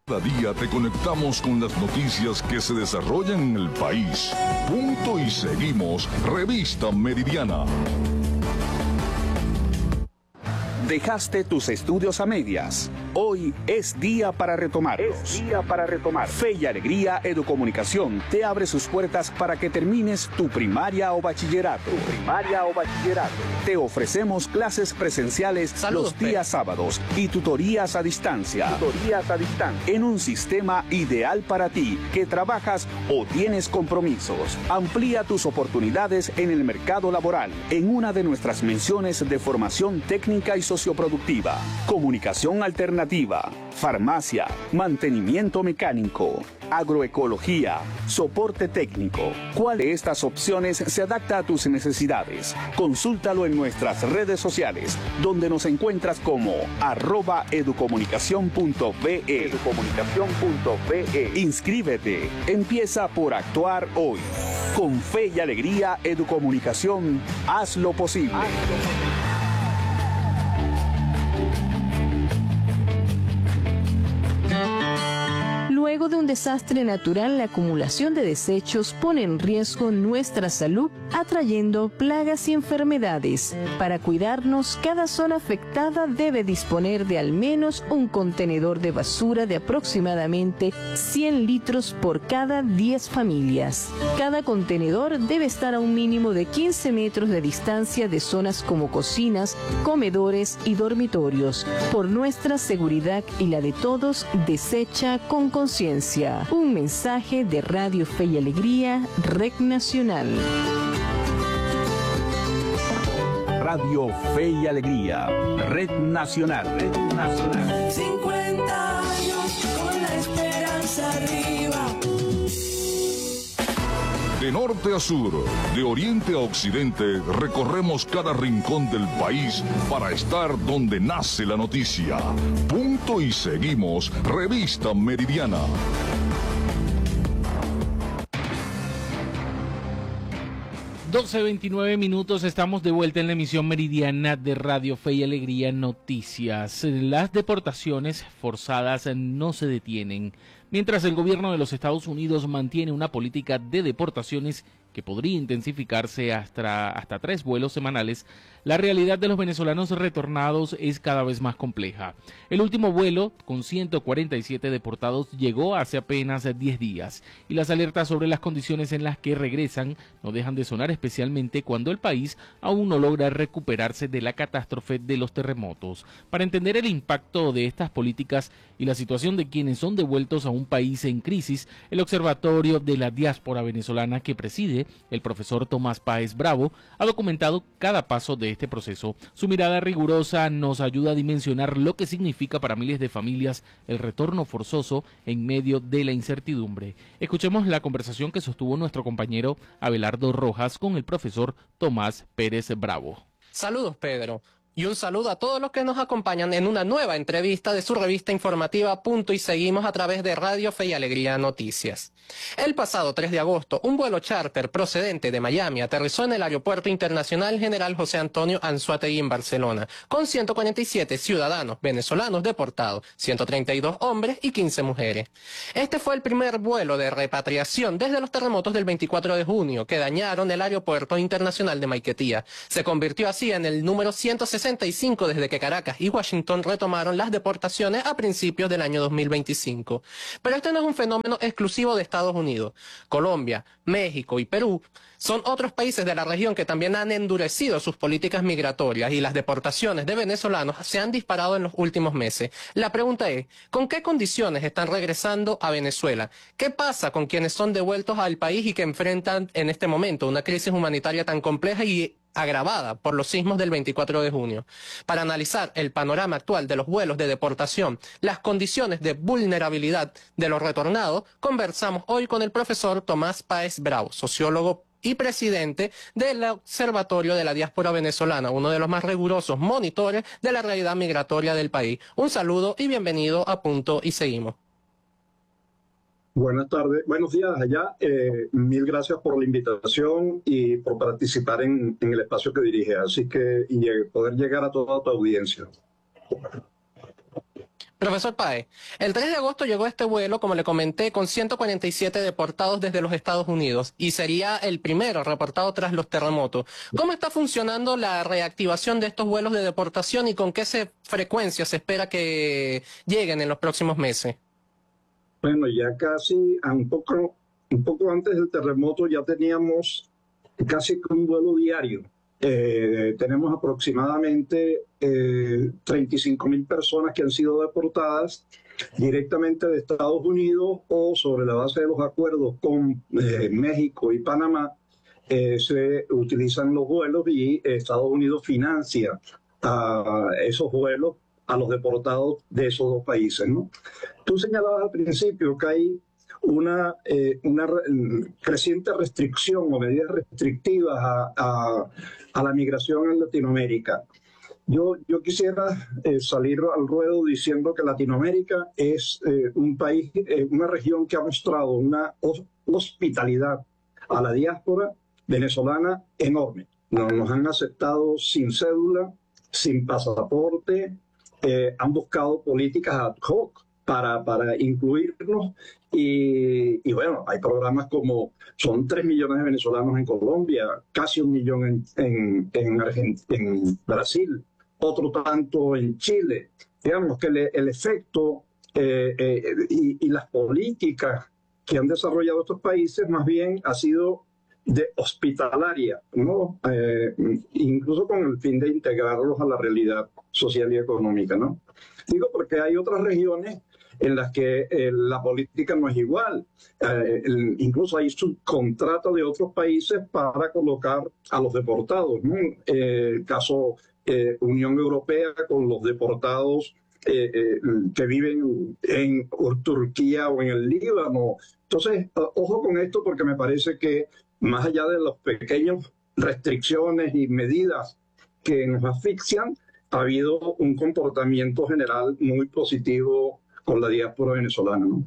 Cada día te conectamos con las noticias que se desarrollan en el país. Punto y seguimos. Revista Meridiana. Dejaste tus estudios a medias. Hoy es día para retomarlos. Fe y Alegría Educomunicación te abre sus puertas para que termines tu primaria o bachillerato. Te ofrecemos clases presenciales los días sábados y tutorías a distancia. En un sistema ideal para ti que trabajas o tienes compromisos. Amplía tus oportunidades en el mercado laboral en una de nuestras menciones de formación técnica y socioproductiva, comunicación alternativa, farmacia, mantenimiento mecánico, agroecología, soporte técnico. ¿Cuál de estas opciones se adapta a tus necesidades? Consúltalo en nuestras redes sociales, donde nos encuentras como @educomunicacion.be. Inscríbete. Empieza por actuar hoy. Con Fe y Alegría Educomunicación, haz lo posible. Luego de un desastre natural, la acumulación de desechos pone en riesgo nuestra salud, atrayendo plagas y enfermedades. Para cuidarnos, cada zona afectada debe disponer de al menos un contenedor de basura de aproximadamente 100 litros por cada 10 familias. Cada contenedor debe estar a un mínimo de 15 metros de distancia de zonas como cocinas, comedores y dormitorios. Por nuestra seguridad y la de todos, desecha con conciencia. Un mensaje de Radio Fe y Alegría, Red Nacional. Radio Fe y Alegría, Red Nacional. 50 años con la esperanza arriba. De norte a sur, de oriente a occidente, recorremos cada rincón del país para estar donde nace la noticia. Punto y seguimos. Revista Meridiana. (12:29) Estamos de vuelta en la emisión meridiana de Radio Fe y Alegría Noticias. Las deportaciones forzadas no se detienen. Mientras el gobierno de los Estados Unidos mantiene una política de deportaciones que podría intensificarse hasta 3 vuelos semanales, la realidad de los venezolanos retornados es cada vez más compleja. El último vuelo, con 147 deportados, llegó hace apenas 10 días, y las alertas sobre las condiciones en las que regresan no dejan de sonar, especialmente cuando el país aún no logra recuperarse de la catástrofe de los terremotos. Para entender el impacto de estas políticas y la situación de quienes son devueltos a un país en crisis, el Observatorio de la Diáspora Venezolana, que preside el profesor Tomás Páez Bravo, ha documentado cada paso de este proceso. Su mirada rigurosa nos ayuda a dimensionar lo que significa para miles de familias el retorno forzoso en medio de la incertidumbre. Escuchemos la conversación que sostuvo nuestro compañero Abelardo Rojas con el profesor Tomás Pérez Bravo. Saludos, Pedro. Y un saludo a todos los que nos acompañan en una nueva entrevista de su revista informativa Punto y Seguimos a través de Radio Fe y Alegría Noticias. El pasado 3 de agosto, un vuelo charter procedente de Miami aterrizó en el Aeropuerto Internacional General José Antonio Anzoátegui en Barcelona, con 147 ciudadanos venezolanos deportados, 132 hombres y 15 mujeres. Este fue el primer vuelo de repatriación desde los terremotos del 24 de junio, que dañaron el Aeropuerto Internacional de Maiquetía. Se convirtió así en el número 165 desde que Caracas y Washington retomaron las deportaciones a principios del año 2025. Pero este no es un fenómeno exclusivo de Estados Unidos. Colombia, México y Perú son otros países de la región que también han endurecido sus políticas migratorias, y las deportaciones de venezolanos se han disparado en los últimos meses. La pregunta es, ¿con qué condiciones están regresando a Venezuela? ¿Qué pasa con quienes son devueltos al país y que enfrentan en este momento una crisis humanitaria tan compleja y agravada por los sismos del 24 de junio? Para analizar el panorama actual de los vuelos de deportación, las condiciones de vulnerabilidad de los retornados, conversamos hoy con el profesor Tomás Páez Bravo, sociólogo y presidente del Observatorio de la Diáspora Venezolana, uno de los más rigurosos monitores de la realidad migratoria del país. Un saludo y bienvenido a Punto y Seguimos. Buenas tardes, buenos días allá. Mil gracias por la invitación y por participar en el espacio que dirige, así que y poder llegar a toda tu audiencia. Profesor Páez, el 3 de agosto llegó este vuelo, como le comenté, con 147 deportados desde los Estados Unidos y sería el primero reportado tras los terremotos. ¿Cómo está funcionando la reactivación de estos vuelos de deportación y con qué frecuencia se espera que lleguen en los próximos meses? Bueno, ya casi un poco antes del terremoto ya teníamos casi un vuelo diario. Tenemos aproximadamente 35.000 personas que han sido deportadas directamente de Estados Unidos o sobre la base de los acuerdos con México y Panamá. Se utilizan los vuelos y Estados Unidos financia esos vuelos a los deportados de esos dos países, ¿no? Tú señalabas al principio que hay una creciente restricción o medidas restrictivas a la migración en Latinoamérica. Yo quisiera salir al ruedo diciendo que Latinoamérica es un país, una región que ha mostrado una hospitalidad a la diáspora venezolana enorme. Nos han aceptado sin cédula, sin pasaporte, han buscado políticas ad hoc para incluirnos y bueno, hay programas como son 3 millones de venezolanos en Colombia, casi 1 millón en Brasil, otro tanto en Chile. Digamos que el efecto y las políticas que han desarrollado estos países más bien ha sido de hospitalaria, ¿no? Incluso con el fin de integrarlos a la realidad social y económica, ¿no? Digo porque hay otras regiones en las que la política no es igual. Incluso hay subcontratas de otros países para colocar a los deportados, ¿no? El caso Unión Europea con los deportados que viven en Turquía o en el Líbano. Entonces, ojo con esto porque me parece que más allá de las pequeñas restricciones y medidas que nos asfixian, ha habido un comportamiento general muy positivo con la diáspora venezolana, ¿no?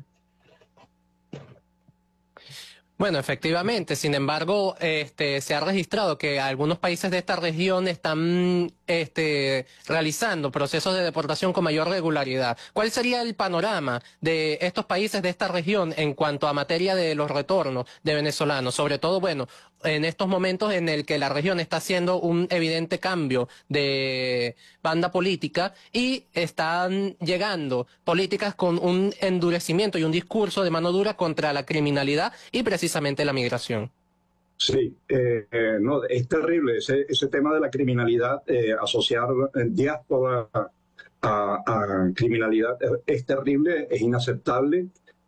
Bueno, efectivamente, sin embargo, se ha registrado que algunos países de esta región están realizando procesos de deportación con mayor regularidad. ¿Cuál sería el panorama de estos países de esta región en cuanto a materia de los retornos de venezolanos? Sobre todo, bueno, en estos momentos en el que la región está haciendo un evidente cambio de banda política y están llegando políticas con un endurecimiento y un discurso de mano dura contra la criminalidad y precisamente la migración. Sí, no, es terrible ese tema de la criminalidad, asociar diáspora a criminalidad es terrible, es inaceptable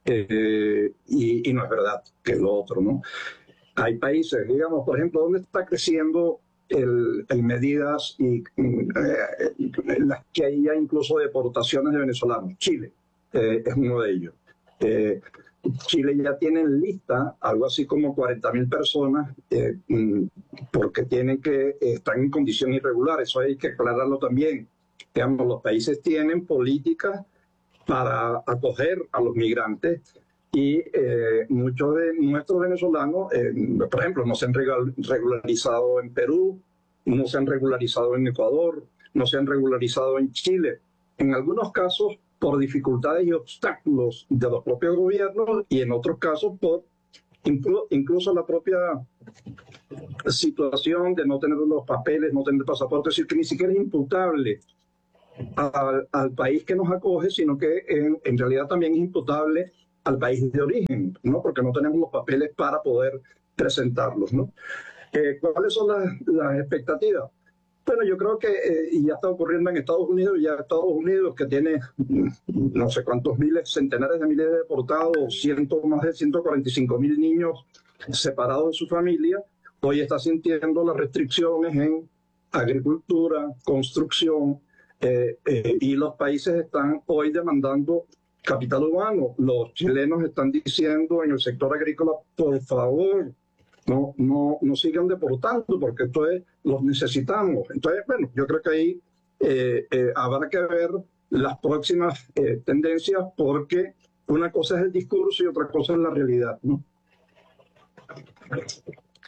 y no es verdad que es lo otro, ¿no? Hay países, digamos, por ejemplo, donde está creciendo en medidas y las que hay ya incluso deportaciones de venezolanos. Chile es uno de ellos. Chile ya tiene en lista algo así como 40.000 personas porque están en condición irregular. Eso hay que aclararlo también. Digamos, los países tienen políticas para acoger a los migrantes y muchos de nuestros venezolanos, por ejemplo, no se han regularizado en Perú, no se han regularizado en Ecuador, no se han regularizado en Chile. En algunos casos por dificultades y obstáculos de los propios gobiernos y en otros casos por incluso la propia situación de no tener los papeles, no tener pasaporte, es decir, que ni siquiera es imputable al país que nos acoge, sino que en realidad también es imputable al país de origen, ¿no? Porque no tenemos los papeles para poder presentarlos, ¿no? ¿Cuáles son las expectativas? Bueno, yo creo que y ya está ocurriendo en Estados Unidos, que tiene no sé cuántos centenares de miles de deportados, más de 145.000 niños separados de su familia, hoy está sintiendo las restricciones en agricultura, construcción, y los países están hoy demandando capital humano. Los chilenos están diciendo en el sector agrícola, por favor, no sigan deportando porque los necesitamos. Entonces, bueno, yo creo que ahí habrá que ver las próximas tendencias porque una cosa es el discurso y otra cosa es la realidad, ¿no?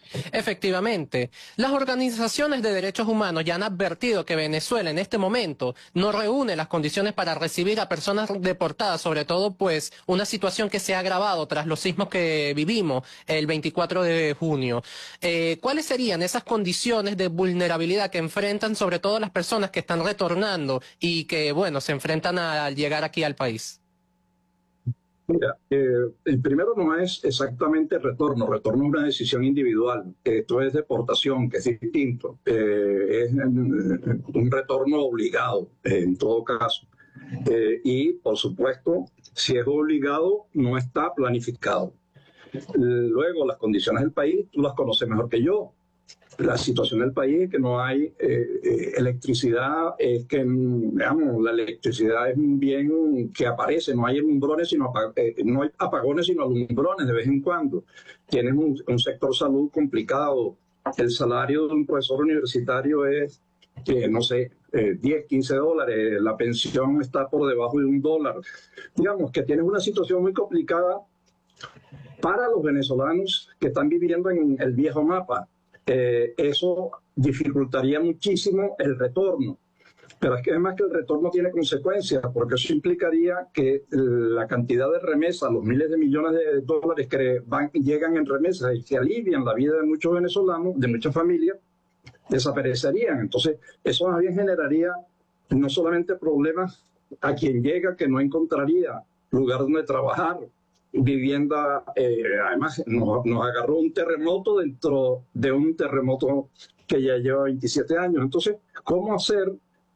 Efectivamente, las organizaciones de derechos humanos ya han advertido que Venezuela en este momento no reúne las condiciones para recibir a personas deportadas, sobre todo pues una situación que se ha agravado tras los sismos que vivimos el 24 de junio. ¿Cuáles serían esas condiciones de vulnerabilidad que enfrentan sobre todo las personas que están retornando y que, bueno, se enfrentan al llegar aquí al país? Mira, el primero no es exactamente retorno. Retorno es una decisión individual. Esto es deportación, que es distinto. Es un retorno obligado, en todo caso. Y, por supuesto, si es obligado, no está planificado. Luego, las condiciones del país, tú las conoces mejor que yo. La situación del país es que no hay electricidad, es que, digamos, la electricidad es un bien que aparece, no hay alumbrones, no hay apagones, sino alumbrones de vez en cuando. Tienes un sector salud complicado, el salario de un profesor universitario es, no sé, 10, 15 dólares, la pensión está por debajo de $1. Digamos que tienes una situación muy complicada para los venezolanos que están viviendo en el viejo mapa. Eso dificultaría muchísimo el retorno. Pero es que además que el retorno tiene consecuencias, porque eso implicaría que la cantidad de remesas, los miles de millones de dólares que llegan en remesas y que alivian la vida de muchos venezolanos, de muchas familias, desaparecerían. Entonces, eso más bien generaría no solamente problemas a quien llega, que no encontraría lugar donde trabajar, vivienda, además nos agarró un terremoto dentro de un terremoto que ya lleva 27 años. Entonces, ¿cómo hacer?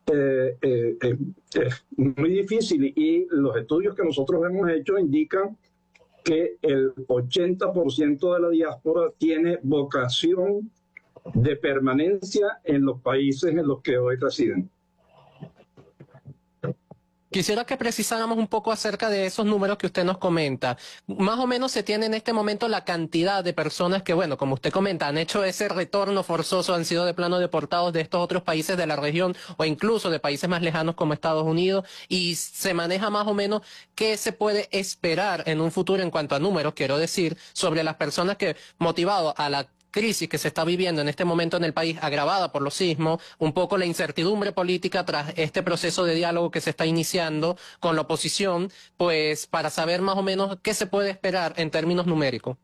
Es muy difícil, y los estudios que nosotros hemos hecho indican que el 80% de la diáspora tiene vocación de permanencia en los países en los que hoy residen. Quisiera que precisáramos un poco acerca de esos números que usted nos comenta. Más o menos se tiene en este momento la cantidad de personas que, bueno, como usted comenta, han hecho ese retorno forzoso, han sido de plano deportados de estos otros países de la región o incluso de países más lejanos como Estados Unidos, y se maneja más o menos qué se puede esperar en un futuro en cuanto a números, quiero decir, sobre las personas que, motivado a la crisis que se está viviendo en este momento en el país, agravada por los sismos, un poco la incertidumbre política tras este proceso de diálogo que se está iniciando con la oposición, pues para saber más o menos qué se puede esperar en términos numéricos.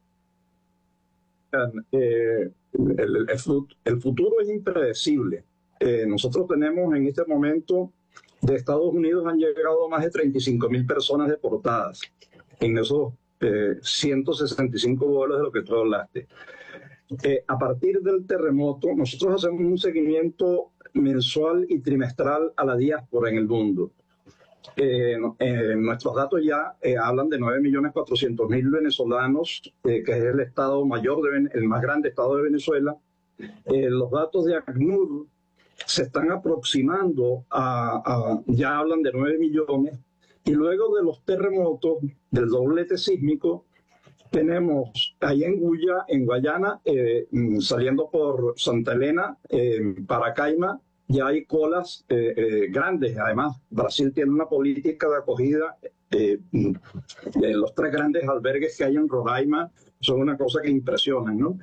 El futuro es impredecible. Nosotros tenemos en este momento, de Estados Unidos han llegado más de 35.000 personas deportadas en esos 165 vuelos de lo que tú hablaste. A partir del terremoto, nosotros hacemos un seguimiento mensual y trimestral a la diáspora en el mundo. Nuestros datos ya hablan de 9.400.000 venezolanos, que es el estado mayor, el más grande estado de Venezuela. Los datos de ACNUR se están aproximando ya hablan de 9 millones. Y luego de los terremotos, del doblete sísmico, tenemos ahí en Guayana, saliendo por Santa Elena, Paracaima, ya hay colas grandes. Además, Brasil tiene una política de acogida. Los 3 grandes albergues que hay en Roraima son una cosa que impresiona, ¿no?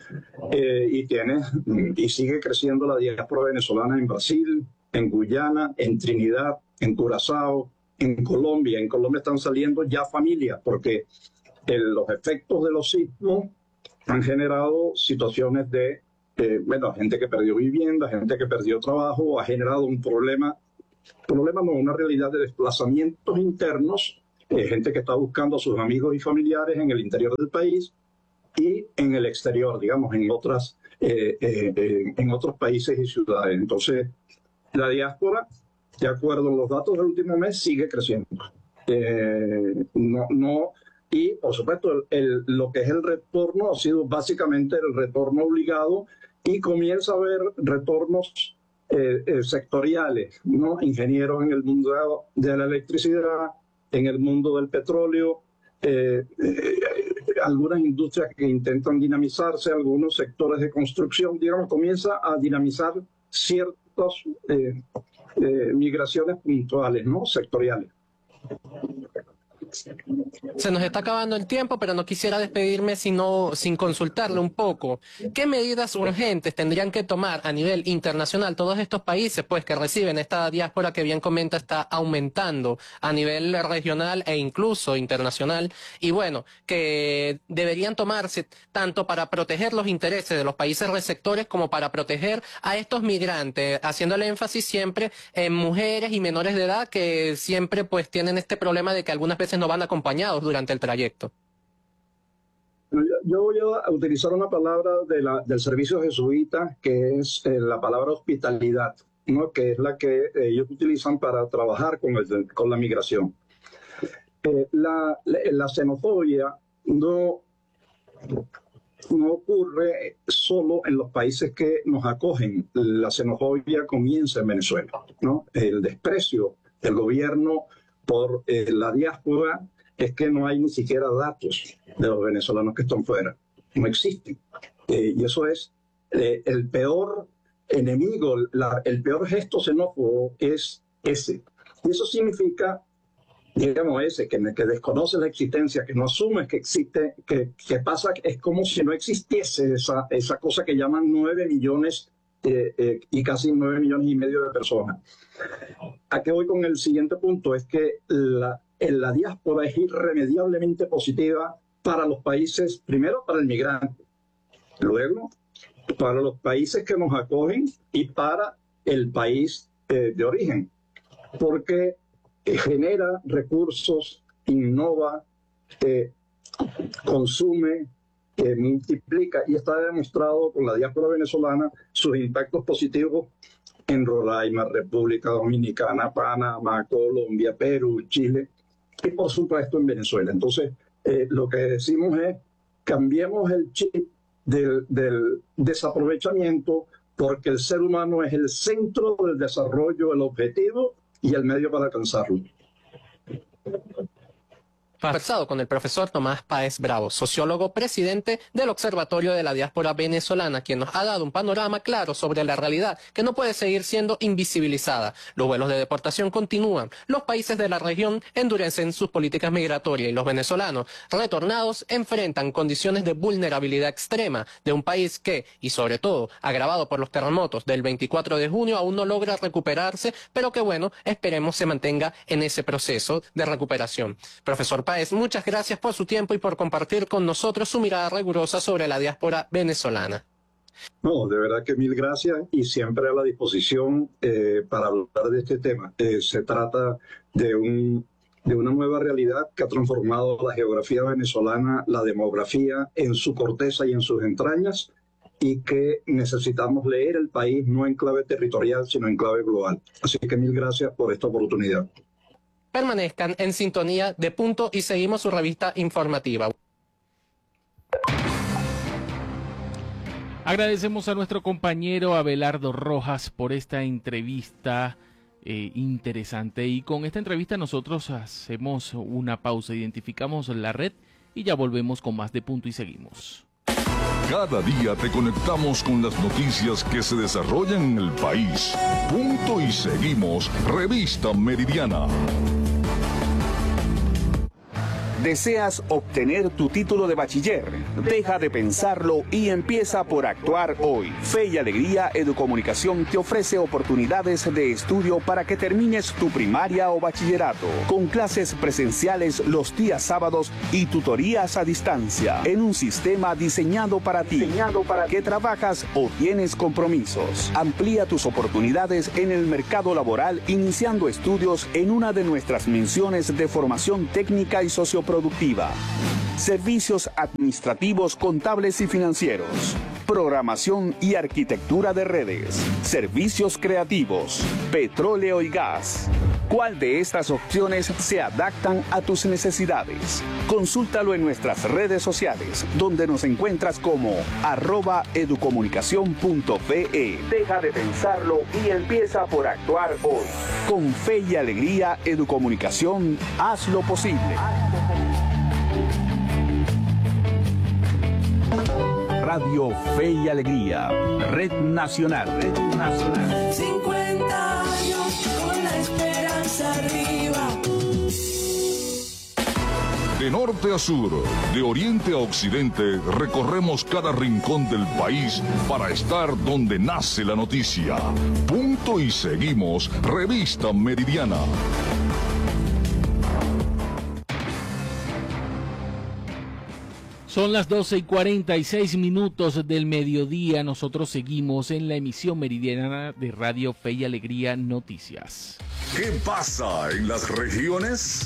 Y sigue creciendo la diáspora venezolana en Brasil, en Guyana, en Trinidad, en Curazao, en Colombia. En Colombia están saliendo ya familias, porque los efectos de los sismos han generado situaciones de, gente que perdió vivienda, gente que perdió trabajo, ha generado un problema no, una realidad de desplazamientos internos, gente que está buscando a sus amigos y familiares en el interior del país y en el exterior, digamos, en otros países y ciudades. Entonces, la diáspora, de acuerdo a los datos del último mes, sigue creciendo. Y, por supuesto, lo que es el retorno ha sido básicamente el retorno obligado, y comienza a haber retornos sectoriales, ¿no? Ingenieros en el mundo de la electricidad, en el mundo del petróleo, algunas industrias que intentan dinamizarse, algunos sectores de construcción, digamos, comienza a dinamizar ciertas migraciones puntuales, ¿no? Sectoriales. Se nos está acabando el tiempo, pero no quisiera despedirme sin consultarle un poco. ¿Qué medidas urgentes tendrían que tomar a nivel internacional todos estos países pues que reciben esta diáspora que bien comenta está aumentando a nivel regional e incluso internacional? Y bueno, que deberían tomarse tanto para proteger los intereses de los países receptores como para proteger a estos migrantes, haciéndole énfasis siempre en mujeres y menores de edad que siempre pues tienen este problema de que algunas veces no van acompañados durante el trayecto. Yo voy a utilizar una palabra del servicio jesuita, que es la palabra hospitalidad, ¿no? Que es la que ellos utilizan para trabajar con la migración. La xenofobia no ocurre solo en los países que nos acogen. La xenofobia comienza en Venezuela, ¿no? El desprecio del gobierno por la diáspora es que no hay ni siquiera datos de los venezolanos que están fuera. No existen. Y eso es el peor enemigo, el peor gesto xenófobo es ese. Y eso significa, digamos, que desconoce la existencia, que no asume que existe, que pasa, es como si no existiese esa cosa que llaman 9 millones y casi 9 millones y medio de personas. ¿A qué voy con el siguiente punto? Es que la diáspora es irremediablemente positiva para los países, primero para el migrante, luego para los países que nos acogen y para el país de origen, porque genera recursos, innova, consume, multiplica, y está demostrado con la diáspora venezolana sus impactos positivos en Roraima, República Dominicana, Panamá, Colombia, Perú, Chile y por supuesto en Venezuela. Entonces, lo que decimos es, cambiemos el chip del desaprovechamiento, porque el ser humano es el centro del desarrollo, el objetivo y el medio para alcanzarlo. Conversado con el profesor Tomás Páez Bravo, sociólogo presidente del Observatorio de la Diáspora Venezolana, quien nos ha dado un panorama claro sobre la realidad que no puede seguir siendo invisibilizada. Los vuelos de deportación continúan, los países de la región endurecen sus políticas migratorias y los venezolanos retornados enfrentan condiciones de vulnerabilidad extrema de un país que, y sobre todo agravado por los terremotos del 24 de junio, aún no logra recuperarse, pero que bueno, esperemos se mantenga en ese proceso de recuperación. Profesor Páez, muchas gracias por su tiempo y por compartir con nosotros su mirada rigurosa sobre la diáspora venezolana. No, de verdad que mil gracias y siempre a la disposición para hablar de este tema. Se trata de una nueva realidad que ha transformado la geografía venezolana, la demografía en su corteza y en sus entrañas, y que necesitamos leer el país no en clave territorial, sino en clave global. Así que mil gracias por esta oportunidad. Permanezcan en sintonía de Punto y seguimos su revista informativa. Agradecemos a nuestro compañero Abelardo Rojas por esta entrevista interesante, y con esta entrevista nosotros hacemos una pausa, identificamos la red y ya volvemos con más de Punto y Seguimos. Cada día te conectamos con las noticias que se desarrollan en el país. Punto y Seguimos, Revista Meridiana. ¿Deseas obtener tu título de bachiller? Deja de pensarlo y empieza por actuar hoy. Fe y Alegría Educomunicación te ofrece oportunidades de estudio para que termines tu primaria o bachillerato, con clases presenciales los días sábados y tutorías a distancia, en un sistema diseñado para ti, que trabajas o tienes compromisos. Amplía tus oportunidades en el mercado laboral iniciando estudios en una de nuestras menciones de formación técnica y socioproductiva. Servicios administrativos, contables y financieros. Programación y arquitectura de redes. Servicios creativos. Petróleo y gas. ¿Cuál de estas opciones se adaptan a tus necesidades? Consúltalo en nuestras redes sociales, donde nos encuentras como @educomunicacion.fe. Deja de pensarlo y empieza por actuar hoy. Con Fe y Alegría Educomunicación, haz lo posible. Radio Fe y Alegría, Red Nacional. 50 años con la esperanza arriba. De norte a sur, de oriente a occidente, recorremos cada rincón del país para estar donde nace la noticia. Punto y seguimos, Revista Meridiana. Son las 12:46 del mediodía. Nosotros seguimos en la emisión meridiana de Radio Fe y Alegría Noticias. ¿Qué pasa en las regiones?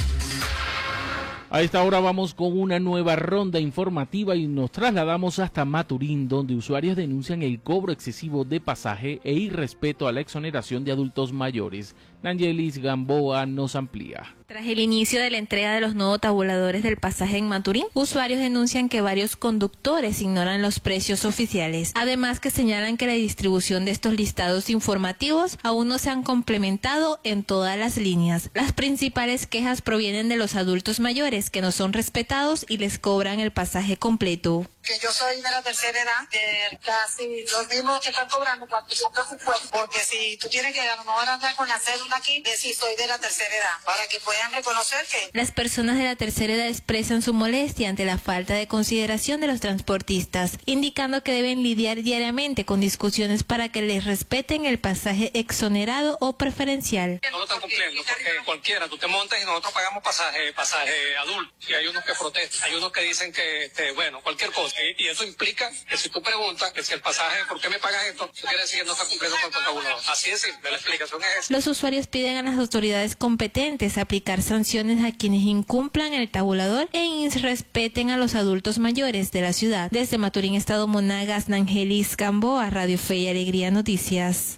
A esta hora vamos con una nueva ronda informativa y nos trasladamos hasta Maturín, donde usuarios denuncian el cobro excesivo de pasaje e irrespeto a la exoneración de adultos mayores. Nangelis Gamboa nos amplía. Tras el inicio de la entrega de los nuevos tabuladores del pasaje en Maturín, usuarios denuncian que varios conductores ignoran los precios oficiales. Además que señalan que la distribución de estos listados informativos aún no se han complementado en todas las líneas. Las principales quejas provienen de los adultos mayores que no son respetados y les cobran el pasaje completo. Que yo soy de la tercera edad, de casi los mismos que están cobrando cuando yo presupuesto, porque si tú tienes que a lo mejor andar con la cédula aquí, decir soy de la tercera edad, para que puedan reconocer que... Las personas de la tercera edad expresan su molestia ante la falta de consideración de los transportistas, indicando que deben lidiar diariamente con discusiones para que les respeten el pasaje exonerado o preferencial. No lo están cumpliendo, porque cualquiera, tú te montas y nosotros pagamos pasaje adulto, y hay unos que protestan, hay unos que dicen que bueno, cualquier cosa. Y eso implica que si tú preguntas que si el pasaje, ¿por qué me pagas esto? Eso quiere decir que no está cumpliendo con el tabulador. Así es simple, la explicación es esa. Los usuarios piden a las autoridades competentes aplicar sanciones a quienes incumplan el tabulador e irrespeten a los adultos mayores de la ciudad. Desde Maturín, Estado Monagas, Nangelis Gamboa, Radio Fe y Alegría Noticias.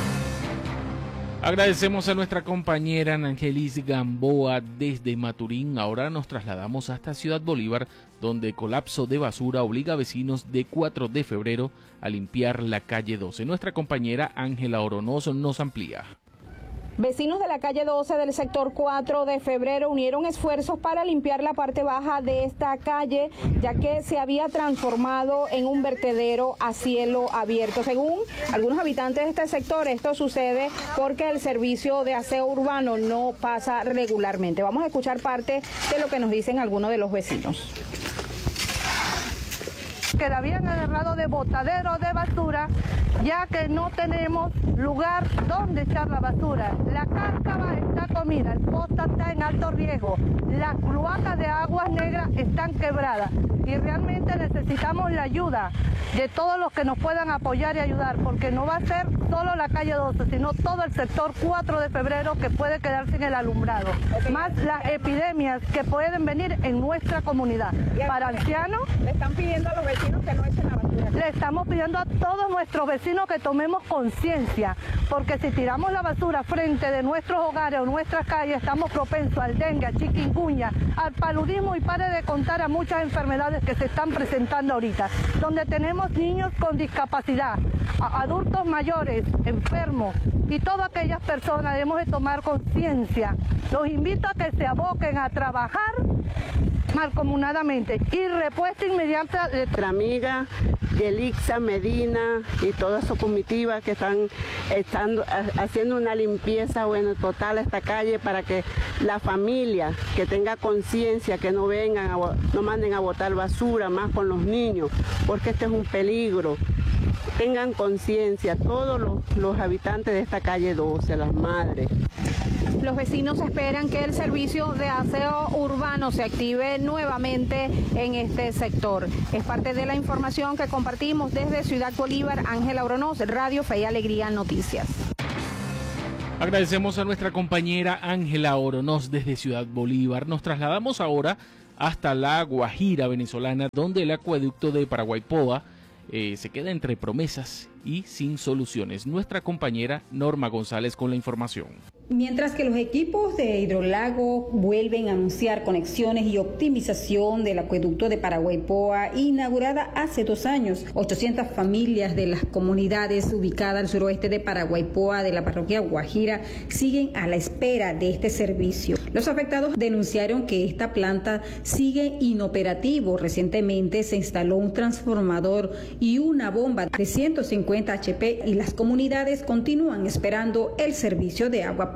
Agradecemos a nuestra compañera Nangelis Gamboa desde Maturín. Ahora nos trasladamos hasta Ciudad Bolívar, donde colapso de basura obliga a vecinos de 4 de febrero a limpiar la calle 12. Nuestra compañera Ángela Oronoz nos amplía. Vecinos de la calle 12 del sector 4 de febrero unieron esfuerzos para limpiar la parte baja de esta calle, ya que se había transformado en un vertedero a cielo abierto. Según algunos habitantes de este sector, esto sucede porque el servicio de aseo urbano no pasa regularmente. Vamos a escuchar parte de lo que nos dicen algunos de los vecinos. Que la habían agarrado de botadero de basura, ya que no tenemos lugar donde echar la basura. La cárcava está comida, el pozo está en alto riesgo, las cloacas de aguas negras están quebradas y realmente necesitamos la ayuda de todos los que nos puedan apoyar y ayudar, porque no va a ser solo la calle 12, sino todo el sector 4 de febrero que puede quedarse sin el alumbrado, más las epidemias que pueden venir en nuestra comunidad. Para ancianos, le están pidiendo a los vecinos que no echen la basura. Le estamos pidiendo a todos nuestros vecinos que tomemos conciencia, porque si tiramos la basura frente de nuestros hogares o nuestras calles, estamos propensos al dengue, al chikungunya, al paludismo y pare de contar a muchas enfermedades que se están presentando ahorita, donde tenemos niños con discapacidad, adultos mayores, enfermos y todas aquellas personas. Debemos de tomar conciencia. Los invito a que se aboquen a trabajar mancomunadamente y respuesta inmediata de nuestra amiga Yelixa Medina y toda su comitiva que están haciendo una limpieza total a esta calle para que la familia que tenga conciencia, que no vengan, no manden a botar basura más con los niños, porque este es un peligro. Tengan conciencia todos los habitantes de esta calle 12, las madres. Los vecinos esperan que el servicio de aseo urbano se active nuevamente en este sector. Es parte de la información que compartimos desde Ciudad Bolívar. Ángela Oronoz, Radio Fe y Alegría Noticias. Agradecemos a nuestra compañera Ángela Oronoz desde Ciudad Bolívar. Nos trasladamos ahora hasta la Guajira venezolana, donde el acueducto de Paraguaypoa se queda entre promesas y sin soluciones. Nuestra compañera Norma González con la información. Mientras que los equipos de Hidrolago vuelven a anunciar conexiones y optimización del acueducto de Paraguaypoa, inaugurada hace 2 años, 800 familias de las comunidades ubicadas al suroeste de Paraguaypoa de la parroquia Guajira siguen a la espera de este servicio. Los afectados denunciaron que esta planta sigue inoperativo. Recientemente se instaló un transformador y una bomba de 150 HP y las comunidades continúan esperando el servicio de agua potable.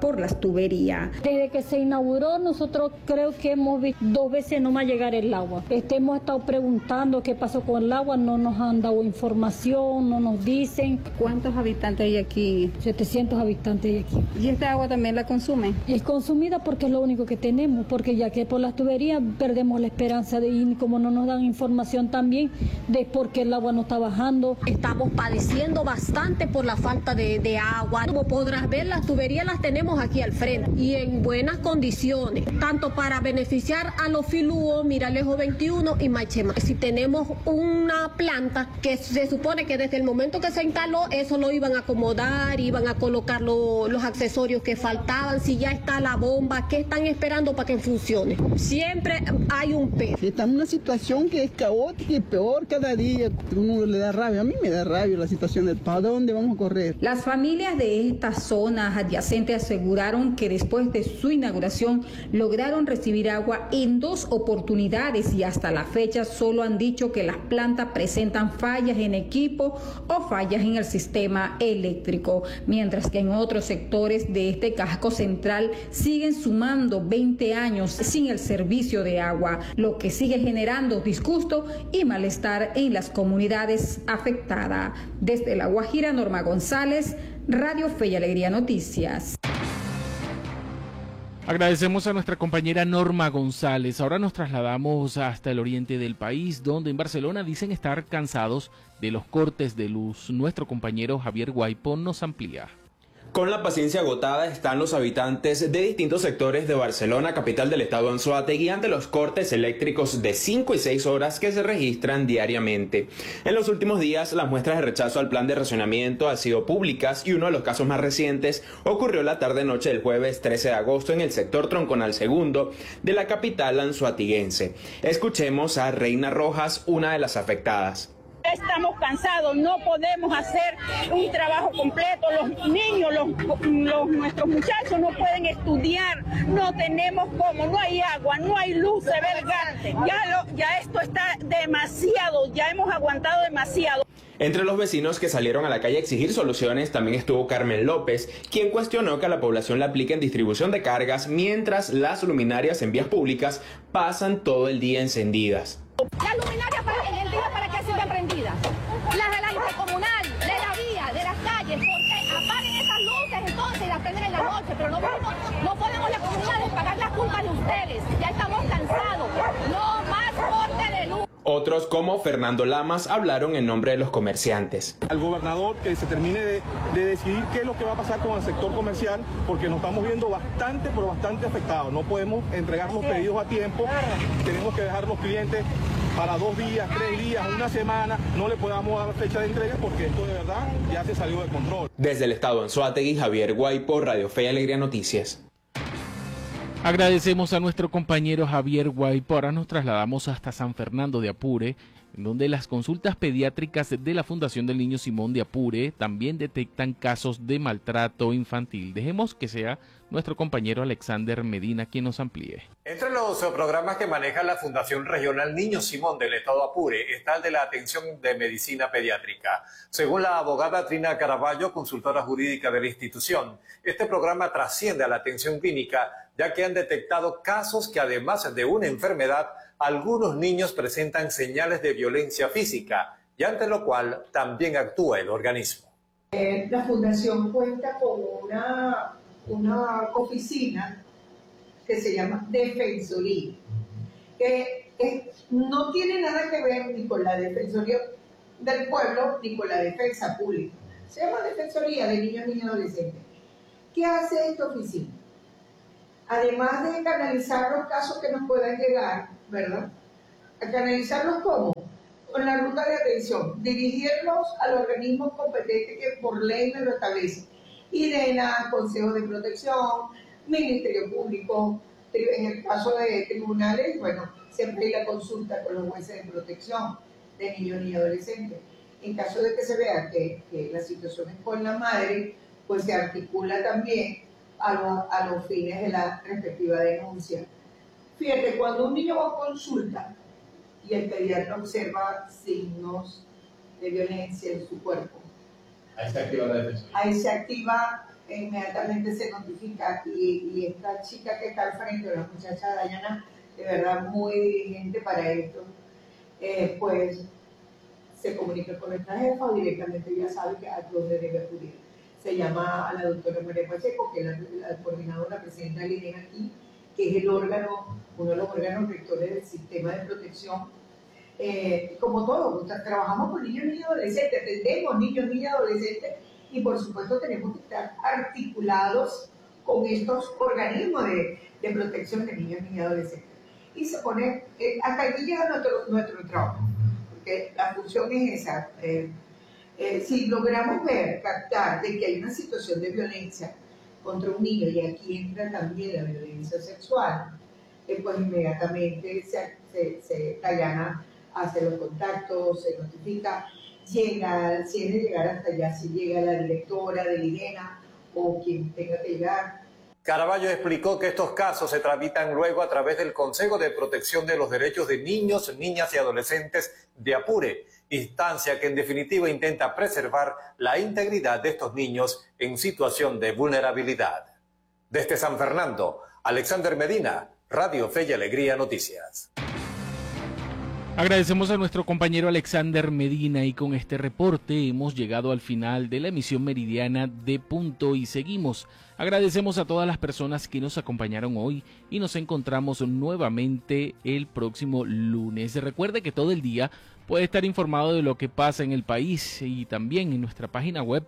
por las tuberías. Desde que se inauguró, nosotros creo que hemos visto 2 veces nomás llegar el agua. Hemos estado preguntando qué pasó con el agua, no nos han dado información, no nos dicen. ¿Cuántos habitantes hay aquí? 700 habitantes hay aquí. ¿Y esta agua también la consumen? Es consumida porque es lo único que tenemos, porque ya que por las tuberías perdemos la esperanza de ir, como no nos dan información también de por qué el agua no está bajando. Estamos padeciendo bastante por la falta de agua. Como podrás ver, las tuberías las tenemos aquí al frente y en buenas condiciones, tanto para beneficiar a los Filúo, Miralejo 21 y Machema. Si tenemos una planta que se supone que desde el momento que se instaló, eso lo iban a acomodar, iban a colocar los accesorios que faltaban, si ya está la bomba, ¿qué están esperando para que funcione? Siempre hay un pero. Está en una situación que es caótica y peor cada día. Uno le da rabia, a mí me da rabia la situación del ¿para dónde vamos a correr? Las familias de estas zonas adyacentes aseguraron que después de su inauguración lograron recibir agua en 2 oportunidades y hasta la fecha solo han dicho que las plantas presentan fallas en equipo o fallas en el sistema eléctrico, mientras que en otros sectores de este casco central siguen sumando 20 años sin el servicio de agua, lo que sigue generando disgusto y malestar en las comunidades afectadas. Desde La Guajira, Norma González, Radio Fe y Alegría Noticias. Agradecemos a nuestra compañera Norma González. Ahora nos trasladamos hasta el oriente del país, donde en Barcelona dicen estar cansados de los cortes de luz. Nuestro compañero Javier Guaipo nos amplía. Con la paciencia agotada están los habitantes de distintos sectores de Barcelona, capital del estado Anzoátegui, ante los cortes eléctricos de 5 y 6 horas que se registran diariamente. En los últimos días, las muestras de rechazo al plan de racionamiento han sido públicas y uno de los casos más recientes ocurrió la tarde-noche del jueves 13 de agosto en el sector Tronconal II de la capital anzoatiguense. Escuchemos a Reina Rojas, una de las afectadas. Estamos cansados, no podemos hacer un trabajo completo, los niños, nuestros muchachos no pueden estudiar, no tenemos cómo, no hay agua, no hay luz, se ve el gas, ya esto está demasiado, ya hemos aguantado demasiado. Entre los vecinos que salieron a la calle a exigir soluciones también estuvo Carmen López, quien cuestionó que a la población le apliquen distribución de cargas mientras las luminarias en vías públicas pasan todo el día encendidas. Las luminarias en el día, ¿para qué sirven prendidas? Las de la intercomunal, de la vía, de las calles, porque apaguen esas luces entonces y las prenden en la noche, pero no podemos las comunidades pagar las culpas de ustedes, ya estamos cansados, no más corte de luz. Otros, como Fernando Lamas, hablaron en nombre de los comerciantes. Al gobernador que se termine de decidir qué es lo que va a pasar con el sector comercial, porque nos estamos viendo bastante afectados. No podemos entregar los pedidos a tiempo, tenemos que dejar los clientes para 2 días, 3 días, una semana, no le podamos dar fecha de entrega porque esto de verdad ya se salió de control. Desde el estado Anzoátegui, Javier Guaipo, Radio Fe y Alegría Noticias. Agradecemos a nuestro compañero Javier Guaipo. Ahora nos trasladamos hasta San Fernando de Apure, en donde las consultas pediátricas de la Fundación del Niño Simón de Apure también detectan casos de maltrato infantil. Dejemos que sea nuestro compañero Alexander Medina quien nos amplíe. Entre los programas que maneja la Fundación Regional Niño Simón del Estado Apure está el de la atención de medicina pediátrica. Según la abogada Trina Caraballo, consultora jurídica de la institución, este programa trasciende a la atención clínica, ya que han detectado casos que además de una enfermedad, algunos niños presentan señales de violencia física y ante lo cual también actúa el organismo. La Fundación cuenta con una oficina que se llama Defensoría, que no tiene nada que ver ni con la Defensoría del Pueblo ni con la Defensa Pública. Se llama Defensoría de Niños y Adolescentes. ¿Qué hace esta oficina? Además de canalizar los casos que nos puedan llegar, ¿verdad? ¿A canalizarlos cómo? Con la ruta de atención, dirigirlos al organismo competente que por ley me lo establece. IDENA, Consejo de Protección, Ministerio Público, en el caso de tribunales, bueno, siempre hay la consulta con los jueces de protección de niños y adolescentes. En caso de que se vea que la situación es con la madre, pues se articula también a los fines de la respectiva denuncia. Fíjate, cuando un niño va a consulta y el pediatra observa signos de violencia en su cuerpo, ahí se activa la defensoría. Ahí se activa inmediatamente se notifica y esta chica que está al frente, la muchacha Dayana, de verdad muy diligente para esto, pues se comunica con nuestra jefa o directamente ya sabe a dónde debe acudir. Se llama a la doctora María Pacheco, que es la coordinadora, presidenta del INEN aquí, que es el órgano, uno de los órganos rectores del sistema de protección. Como todo, trabajamos con niños y adolescentes, atendemos niños y adolescentes y por supuesto tenemos que estar articulados con estos organismos de protección de niños y adolescentes. Y se pone, hasta aquí llega nuestro trabajo, porque la función es esa. Si logramos captar de que hay una situación de violencia contra un niño, y aquí entra también la violencia sexual, pues inmediatamente se Dayana hace los contactos, se notifica, llega, si es de llegar hasta allá, si llega la directora de Ligena o quien tenga que llegar. Caraballo explicó que estos casos se tramitan luego a través del Consejo de Protección de los Derechos de Niños, Niñas y Adolescentes de Apure, instancia que en definitiva intenta preservar la integridad de estos niños en situación de vulnerabilidad. Desde San Fernando, Alexander Medina, Radio Fe y Alegría Noticias. Agradecemos a nuestro compañero Alexander Medina y con este reporte hemos llegado al final de la emisión meridiana de Punto y Seguimos. Agradecemos a todas las personas que nos acompañaron hoy y nos encontramos nuevamente el próximo lunes. Recuerde que todo el día puede estar informado de lo que pasa en el país y también en nuestra página web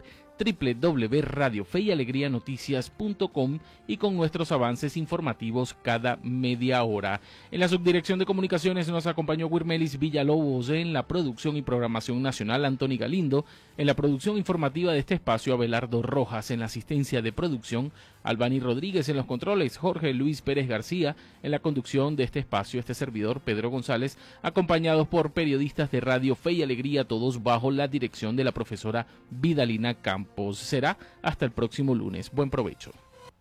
www.radiofeyalegrianoticias.com y con nuestros avances informativos cada media hora. En la subdirección de comunicaciones nos acompañó Wirmelis Villalobos, en la producción y programación nacional Antoni Galindo, en la producción informativa de este espacio Abelardo Rojas, en la asistencia de producción Albani Rodríguez, en los controles Jorge Luis Pérez García, en la conducción de este espacio este servidor Pedro González, acompañados por periodistas de Radio Fe y Alegría, todos bajo la dirección de la profesora Vidalina Campos. Será hasta el próximo lunes. Buen provecho.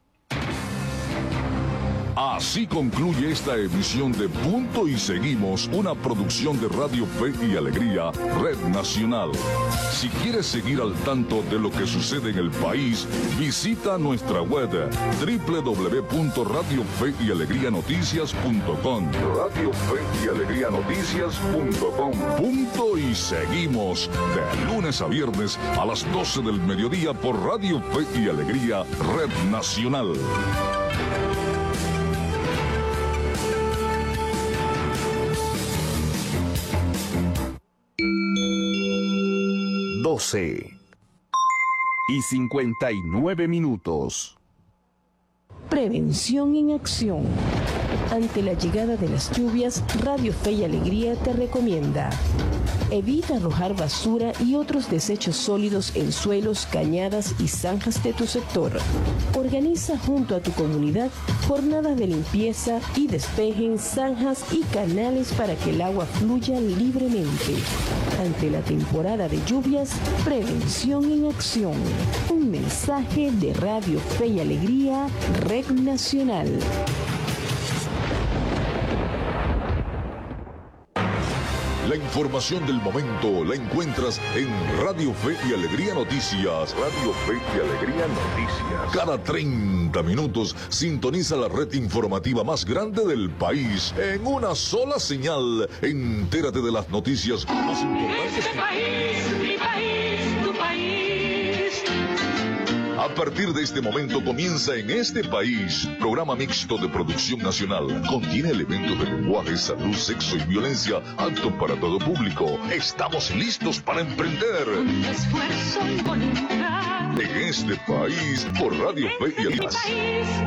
Así concluye esta emisión de Punto y Seguimos, una producción de Radio Fe y Alegría, Red Nacional. Si quieres seguir al tanto de lo que sucede en el país, visita nuestra web www.radiofeyalegrianoticias.com. Radio Fe y Alegrianoticias.com. Punto y Seguimos, de lunes a viernes a las 12 del mediodía por Radio Fe y Alegría, Red Nacional. Y 59 minutos. Prevención en acción. Ante la llegada de las lluvias, Radio Fe y Alegría te recomienda: evita arrojar basura y otros desechos sólidos en suelos, cañadas y zanjas de tu sector. Organiza junto a tu comunidad jornadas de limpieza y despejen zanjas y canales para que el agua fluya libremente. Ante la temporada de lluvias, prevención en acción. Un mensaje de Radio Fe y Alegría, Red Nacional. La información del momento la encuentras en Radio Fe y Alegría Noticias. Radio Fe y Alegría Noticias. Cada 30 minutos sintoniza la red informativa más grande del país en una sola señal. Entérate de las noticias más importantes. Este país, mi país, tu país. A partir de este momento comienza En Este País, programa mixto de producción nacional. Contiene elementos de lenguaje, salud, sexo y violencia, apto para todo público. Estamos listos para emprender. Esfuerzo y voluntad. En Este País, por Radio Fe y Alegría.